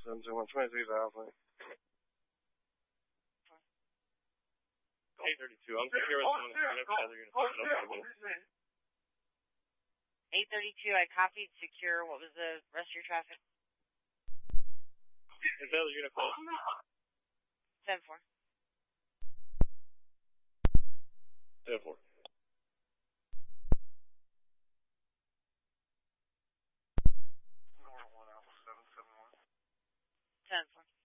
721-23,000. 832. I'm secure with someone. Other units. 832, I copied, secure. What was the rest of your traffic? Is the other unit close? 7-4. 7-4. 10-4.